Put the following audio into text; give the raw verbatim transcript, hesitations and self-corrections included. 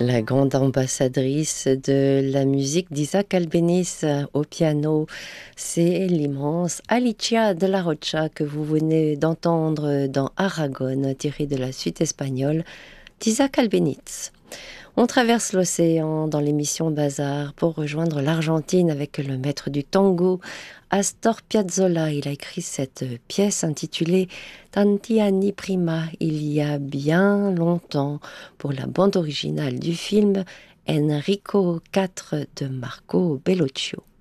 La grande ambassadrice de la musique d'Isaac Albéniz au piano, c'est l'immense Alicia de la Rocha que vous venez d'entendre dans Aragon, tiré de la suite espagnole d'Isaac Albéniz. On traverse l'océan dans l'émission Bazar pour rejoindre l'Argentine avec le maître du tango, Astor Piazzolla. Il a écrit cette pièce intitulée Tanti anni prima, il y a bien longtemps, pour la bande originale du film Enrico quatre de Marco Bellocchio.